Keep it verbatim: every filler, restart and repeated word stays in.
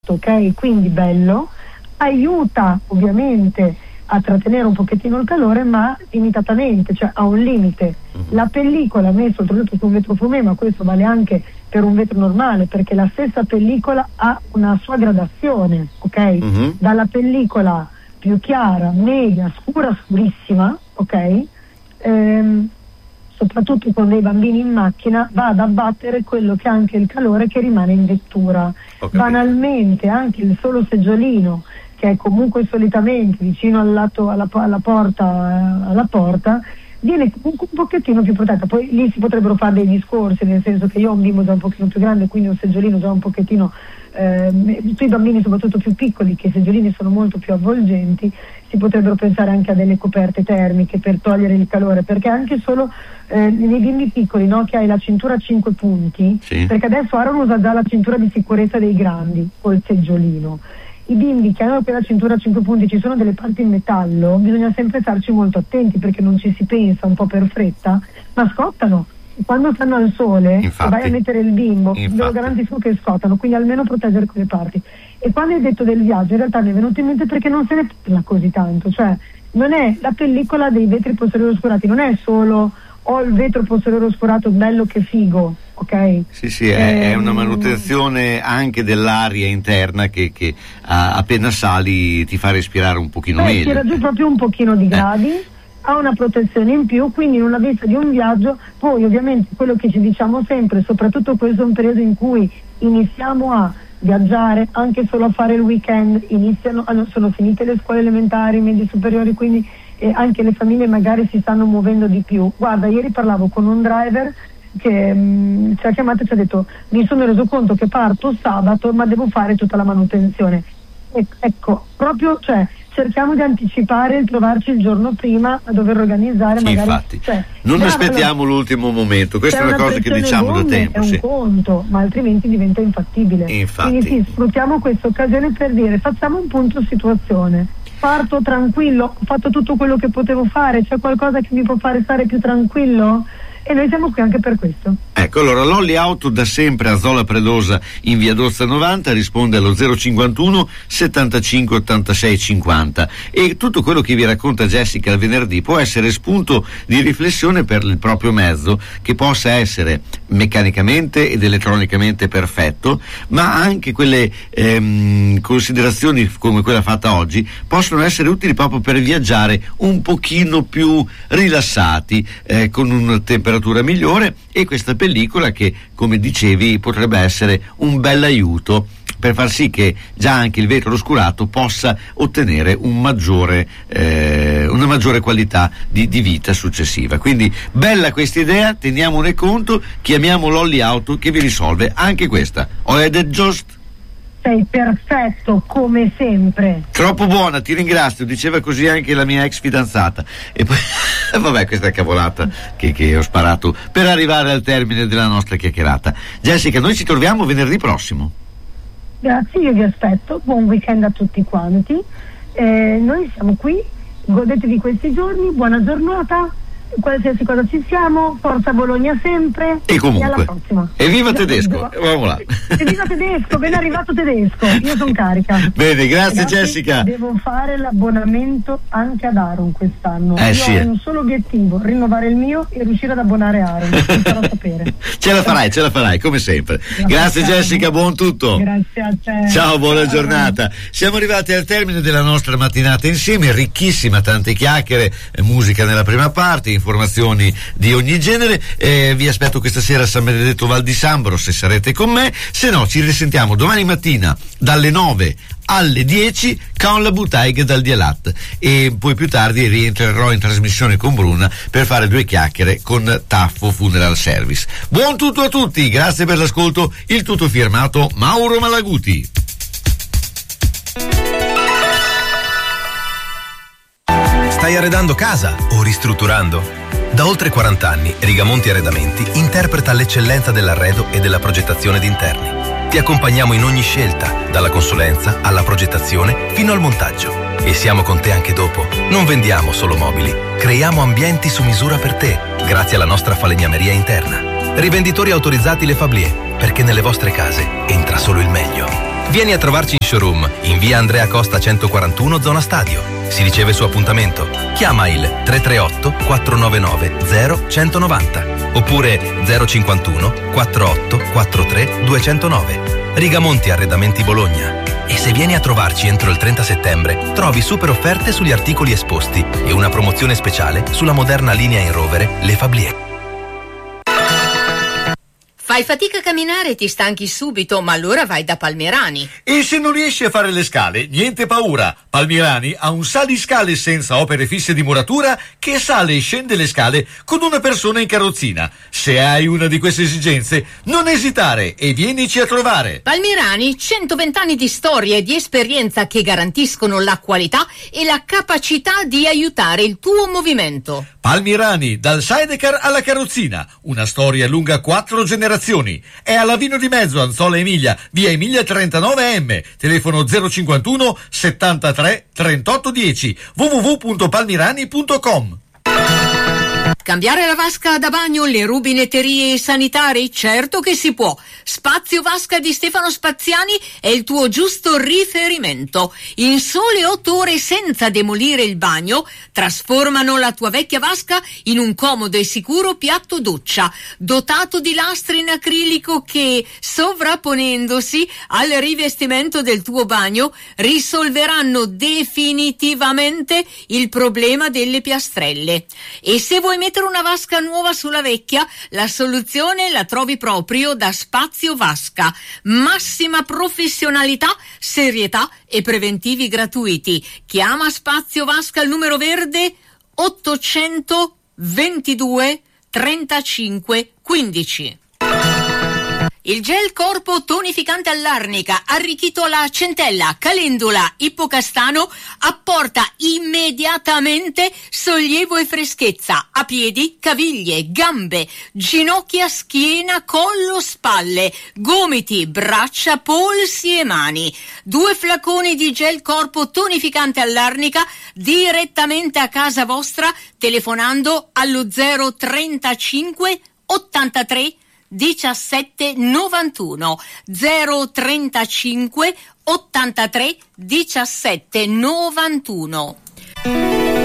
ok? Quindi bello, aiuta ovviamente a trattenere un pochettino il calore, ma limitatamente, cioè a un limite. La pellicola messa oltretutto su un vetro fumé, ma questo vale anche per un vetro normale, perché la stessa pellicola ha una sua gradazione, ok? Uh-huh. Dalla pellicola più chiara, media, scura, scurissima, ok? Ehm, soprattutto con dei bambini in macchina, va ad abbattere quello che è anche il calore che rimane in vettura. Okay. Banalmente anche il solo seggiolino, che è comunque solitamente vicino al lato, alla, alla porta, alla porta, viene comunque un pochettino più protetta. Poi lì si potrebbero fare dei discorsi, nel senso che io ho un bimbo già un pochino più grande, quindi un seggiolino già un pochettino, eh, sui bambini soprattutto più piccoli, che i seggiolini sono molto più avvolgenti, si potrebbero pensare anche a delle coperte termiche per togliere il calore, perché anche solo eh, nei bimbi piccoli, no, che hai la cintura a cinque punti, sì. Perché adesso Aaron usa già la cintura di sicurezza dei grandi col seggiolino. I bimbi che hanno quella cintura a cinque punti, ci sono delle parti in metallo, bisogna sempre starci molto attenti, perché non ci si pensa un po' per fretta, ma scottano. Quando stanno al sole, infatti, vai a mettere il bimbo, ve lo garantisco che scottano, quindi almeno proteggere quelle parti. E quando hai detto del viaggio, in realtà mi è venuto in mente perché non se ne parla così tanto, cioè non è la pellicola dei vetri posteriori oscurati, non è solo ho il vetro posteriore oscurato bello che figo, ok? Sì, sì, è, è una manutenzione anche dell'aria interna che, che a, appena sali ti fa respirare un pochino Beh, meglio. Tira giù proprio un pochino di gradi, eh. Ha una protezione in più, quindi in una vista di un viaggio, poi ovviamente quello che ci diciamo sempre, soprattutto questo è un periodo in cui iniziamo a viaggiare, anche solo a fare il weekend, iniziano, sono finite le scuole elementari, medie superiori, quindi eh, anche le famiglie magari si stanno muovendo di più. Guarda, ieri parlavo con un driver che mh, ci ha chiamato e ci ha detto: mi sono reso conto che parto sabato ma devo fare tutta la manutenzione. E, ecco, proprio, cioè, cerchiamo di anticipare il trovarci il giorno prima a dover organizzare, sì, magari, infatti, cioè, non aspettiamo l'ultimo momento, questa è una, una cosa che diciamo da tempo, è un sì. conto, ma altrimenti diventa infattibile. Infatti. Quindi sì, sfruttiamo questa occasione per dire: facciamo un punto situazione, parto tranquillo, ho fatto tutto quello che potevo fare, c'è qualcosa che mi può fare stare più tranquillo? E noi siamo qui anche per questo. Ecco, allora Lolli Auto da sempre a Zola Predosa in via Dozza novanta, risponde allo zero cinquantuno settantacinque ottantasei cinquanta, e tutto quello che vi racconta Jessica il venerdì può essere spunto di riflessione per il proprio mezzo, che possa essere meccanicamente ed elettronicamente perfetto, ma anche quelle ehm, considerazioni come quella fatta oggi possono essere utili proprio per viaggiare un pochino più rilassati, eh, con una temperatura migliore, e questa pellicola che, come dicevi, potrebbe essere un bel aiuto per far sì che già anche il vetro oscurato possa ottenere un maggiore, eh, una maggiore qualità di, di vita successiva. Quindi bella questa idea, teniamone conto, chiamiamo Lolli Auto che vi risolve anche questa. O è that just? Sei perfetto come sempre. Troppo buona, ti ringrazio, diceva così anche la mia ex fidanzata. E poi vabbè, questa è cavolata che, che ho sparato per arrivare al termine della nostra chiacchierata. Jessica, noi ci troviamo venerdì prossimo. Grazie, io vi aspetto, buon weekend a tutti quanti. Eh, noi siamo qui, godetevi questi giorni, buona giornata. Qualsiasi cosa ci siamo, forza Bologna sempre, e comunque e alla prossima. E viva tedesco, vamo là. E viva tedesco, ben arrivato tedesco, io sono carica. Bene, grazie Ragazzi, Jessica. Devo fare l'abbonamento anche ad Aaron quest'anno. Eh, io sì. ho un solo obiettivo: rinnovare il mio e riuscire ad abbonare Aaron. Vi farò sapere. Ce la farai, ce la farai, come sempre. La grazie facciamo. Jessica, buon tutto. Grazie a te. Ciao, buona Ciao. giornata. Siamo arrivati al termine della nostra mattinata insieme, ricchissima, tante chiacchiere, musica nella prima parte, informazioni di ogni genere. Eh, vi aspetto questa sera a San Benedetto Val di Sambro, se sarete con me, se no ci risentiamo domani mattina dalle nove alle dieci con la Bottega dal Dielat, e poi più tardi rientrerò in trasmissione con Bruna per fare due chiacchiere con Taffo Funeral Service. Buon tutto a tutti, grazie per l'ascolto, il tutto firmato Mauro Malaguti. Stai arredando casa o ristrutturando? Da oltre quaranta anni Rigamonti Arredamenti interpreta l'eccellenza dell'arredo e della progettazione d'interni. Ti accompagniamo in ogni scelta, dalla consulenza alla progettazione fino al montaggio. E siamo con te anche dopo. Non vendiamo solo mobili, creiamo ambienti su misura per te, grazie alla nostra falegnameria interna. Rivenditori autorizzati Le Fablier, perché nelle vostre case entra solo il meglio. Vieni a trovarci in showroom, in via Andrea Costa centoquarantuno, zona Stadio. Si riceve su appuntamento. Chiama il tre tre otto quattro nove nove zero uno nove zero oppure zero cinquantuno quarantotto quarantatré duecentonove. Rigamonti Arredamenti Bologna. E se vieni a trovarci entro il trenta settembre, trovi super offerte sugli articoli esposti e una promozione speciale sulla moderna linea in rovere Le Fablier. Fai fatica a camminare e ti stanchi subito, ma allora vai da Palmirani. E se non riesci a fare le scale, niente paura. Palmirani ha un saliscale senza opere fisse di muratura che sale e scende le scale con una persona in carrozzina. Se hai una di queste esigenze, non esitare e vienici a trovare. Palmirani, centoventi anni di storia e di esperienza che garantiscono la qualità e la capacità di aiutare il tuo movimento. Palmirani, dal sidecar alla carrozzina, una storia lunga quattro generazioni. È alla Vino di Mezzo, Anzola Emilia, via Emilia trentanove emme, telefono zero cinquantuno settantatré trentotto dieci, w w w punto palmirani punto com. Cambiare la vasca da bagno, le rubinetterie e i sanitari? Certo che si può. Spazio Vasca di Stefano Spaziani è il tuo giusto riferimento. In sole otto ore, senza demolire il bagno, trasformano la tua vecchia vasca in un comodo e sicuro piatto doccia, dotato di lastre in acrilico che, sovrapponendosi al rivestimento del tuo bagno, risolveranno definitivamente il problema delle piastrelle. E se vuoi mettere una vasca nuova sulla vecchia, la soluzione la trovi proprio da Spazio Vasca. Massima professionalità, serietà e preventivi gratuiti. Chiama Spazio Vasca al numero verde ottocentoventidue trentacinque quindici. Il gel corpo tonificante all'arnica, arricchito alla centella, calendula, ippocastano, apporta immediatamente sollievo e freschezza a piedi, caviglie, gambe, ginocchia, schiena, collo, spalle, gomiti, braccia, polsi e mani. Due flaconi di gel corpo tonificante all'arnica direttamente a casa vostra telefonando allo zero trentacinque ottantatré diciassette novantuno zero trentacinque ottantatré diciassette novantuno.